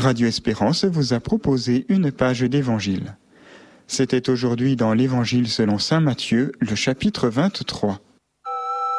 Radio Espérance vous a proposé une page d'Évangile. C'était aujourd'hui dans l'Évangile selon saint Matthieu, le chapitre 23.